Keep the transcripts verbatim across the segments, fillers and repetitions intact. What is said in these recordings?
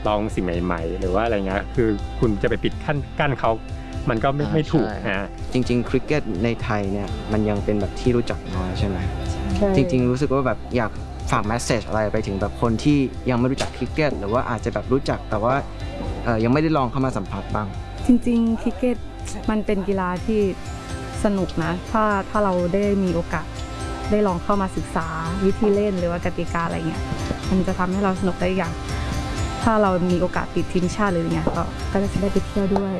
ลองสิ่งใหม่ๆหรือว่าอะไรเงี้ยคือคุณจะไปปิดขั้นกั้นเขามันก็ไม่ไม่ถูกนะจริงๆคริกเก็ตในไทยเนี่ยมันยังเป็นแบบที่รู้จักน้อยใช่ไหมจริงๆรู้สึกว่าแบบอยากฝากแมสเซจอะไรไปถึงแบบคนที่ยังไม่รู้จักคริกเก็ตหรือว่าอาจจะแบบรู้จักแต่ว่ายังไม่ได้ลองเข้ามาสัมผัสบ้างจริงๆคริกเก็ตมันเป็นกีฬาที่สนุกนะถ้าถ้าเราได้มีโอกาสได้ลองเข้ามาศึกษาวิธีเล่นหรือว่ากติกาอะไรเงี้ยมันจะทำให้เราสนุกได้อย่างถ้าเรามีโอกาสติดทีมชาติหรือเงี้ยก็ก็จะได้ไปเที่ยวด้วย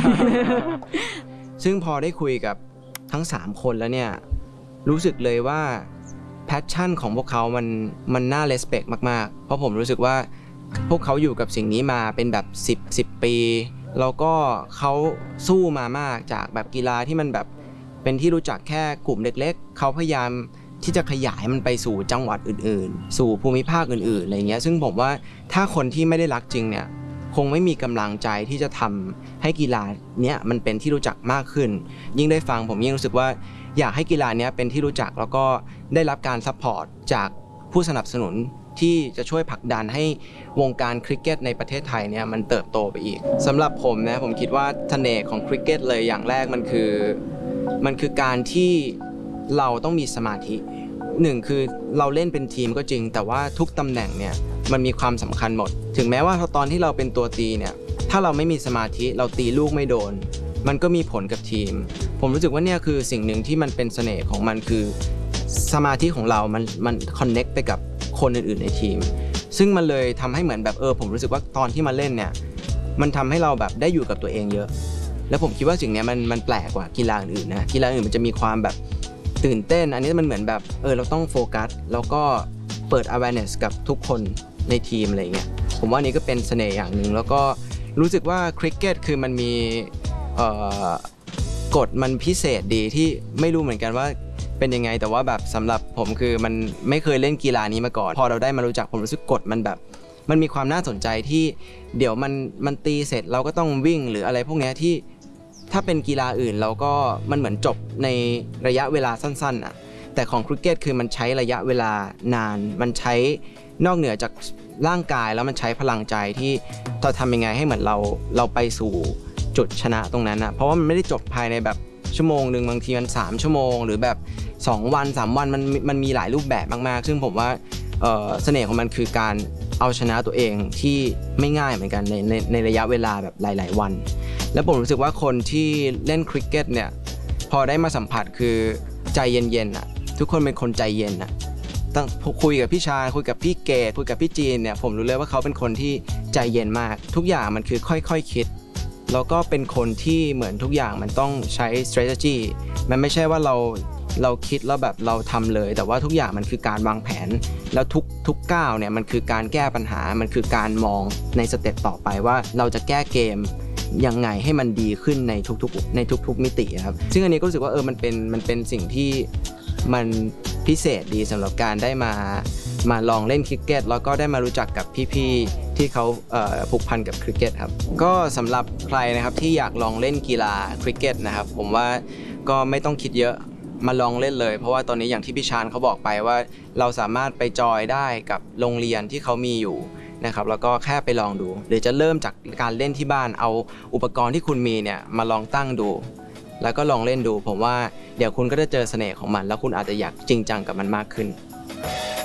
ซึ่งพอได้คุยกับทั้งสามคนแล้วเนี่ยรู้สึกเลยว่าแพชชั่นของพวกเขามันมันน่าเลสเปคมากๆเพราะผมรู้สึกว่าพวกเขาอยู่กับสิ่งนี้มาเป็นแบบสิบ สิบปีแล้วก็เขาสู้มามากจากแบบกีฬาที่มันแบบเป็นที่รู้จักแค่กลุ่มเล็กๆเขาพยายามที่จะขยายมันไปสู่จังหวัดอื่นๆสู่ภูมิภาคอื่นๆอะไรเงี้ยซึ่งผมว่าถ้าคนที่ไม่ได้รักจริงเนี่ยคงไม่มีกำลังใจที่จะทำให้กีฬาเนี้ยมันเป็นที่รู้จักมากขึ้นยิ่งได้ฟังผมยิ่งรู้สึกว่าอยากให้กีฬาเนี้ยเป็นที่รู้จักแล้วก็ได้รับการซัพพอร์ตจากผู้สนับสนุนที่จะช่วยผลักดันให้วงการคริกเก็ตในประเทศไทยเนี่ยมันเติบโตไปอีกสำหรับผมนะผมคิดว่าเสน่ห์ของคริกเก็ตเลยอย่างแรกมันคือมันคือการที่เราต้องมีสมาธิหนึ่งคือเราเล่นเป็นทีมก็จริงแต่ว่าทุกตำแหน่งเนี่ยมันมีความสำคัญหมดถึงแม้ว่าตอนที่เราเป็นตัวตีเนี่ยถ้าเราไม่มีสมาธิเราตีลูกไม่โดนมันก็มีผลกับทีมผมรู้สึกว่าเนี่ยคือสิ่งหนึ่งที่มันเป็นเสน่ห์ของมันคือสมาธิของเรามันมันคอนเน็กไปกับคนอื่นๆในทีมซึ่งมันเลยทำให้เหมือนแบบเออผมรู้สึกว่าตอนที่มาเล่นเนี่ยมันทำให้เราแบบได้อยู่กับตัวเองเยอะแล้วผมคิดว่าสิ่งนี้มันมันแปลกกว่ากีฬาอื่นนะกีฬาอื่นมันจะมีความแบบตื่นเต้นอันนี้มันเหมือนแบบเออเราต้องโฟกัสแล้วก็เปิด awareness กับทุกคนในทีมอะไรเงี้ยผมว่านี้ก็เป็นเสน่ห์อย่างหนึ่งแล้วก็รู้สึกว่าคริกเก็ตคือมันมีเอ่อกฎมันพิเศษดีที่ไม่รู้เหมือนกันว่าเป็นยังไงแต่ว่าแบบสำหรับผมคือมันไม่เคยเล่นกีฬานี้มาก่อนพอเราได้มารู้จักผมรู้สึกกฎมันแบบมันมีความน่าสนใจที่เดี๋ยวมันมันตีเสร็จเราก็ต้องวิ่งหรืออะไรพวกนี้ที่ถ้าเป็นกีฬาอื่นเราก็มันเหมือนจบในระยะเวลาสั้นๆอ่ะแต่ของคริกเก็ตคือมันใช้ระยะเวลานานมันใช้นอกเหนือจากร่างกายแล้วมันใช้พลังใจที่เราทำยังไงให้เหมือนเราเราไปสู่จุดชนะตรงนั้นอ่ะเพราะว่ามันไม่ได้จบภายในแบบชั่วโมงนึงบางทีมันสามชั่วโมงหรือแบบสองวันสามวันมันมันมีหลายรูปแบบมากๆซึ่งผมว่าเอ่อเสน่ห์ของมันคือการเอาชนะตัวเองที่ไม่ง่ายเหมือนกันในในในระยะเวลาแบบหลายๆวันแล้วผมรู้สึกว่าคนที่เล่นคริกเก็ตเนี่ยพอได้มาสัมผัสคือใจเย็นๆอ่ะทุกคนเป็นคนใจเย็นอ่ะตั้งคุยกับพี่ชาคุยกับพี่เกดคุยกับพี่จีนเนี่ยผมรู้เลยว่าเขาเป็นคนที่ใจเย็นมากทุกอย่างมันคือค่อยๆ ค, คิดแล้วก็เป็นคนที่เหมือนทุกอย่างมันต้องใช้ strategy มันไม่ใช่ว่าเราเราคิดแล้วแบบเราทำเลยแต่ว่าทุกอย่างมันคือการวางแผนแล้วทุกทุกก้าวเนี่ยมันคือการแก้ปัญหามันคือการมองในสเต็ปต่อไปว่าเราจะแก้เกมยังไงให้มันดีขึ้นในทุกๆในทุกๆมิติครับซึ่งอันนี้ก็รู้สึกว่าเออมันเป็นมันเป็นสิ่งที่มันพิเศษดีสำหรับการได้มามาลองเล่นคริกเก็ตแล้วก็ได้มารู้จักกับพี่ๆที่เขาผูกพันกับคริกเก็ตครับก็สำหรับใครนะครับที่อยากลองเล่นกีฬาคริกเก็ตนะครับผมว่าก็ไม่ต้องคิดเยอะมาลองเล่นเลยเพราะว่าตอนนี้อย่างที่พี่ชาญเขาบอกไปว่าเราสามารถไปจอยได้กับโรงเรียนที่เขามีอยู่นะครับแล้วก็แค่ไปลองดูหรือจะเริ่มจากการเล่นที่บ้านเอาอุปกรณ์ที่คุณมีเนี่ยมาลองตั้งดูแล้วก็ลองเล่นดูผมว่าเดี๋ยวคุณก็จะเจอเสน่ห์ของมันแล้วคุณอาจจะอยากจริงจังกับมันมากขึ้น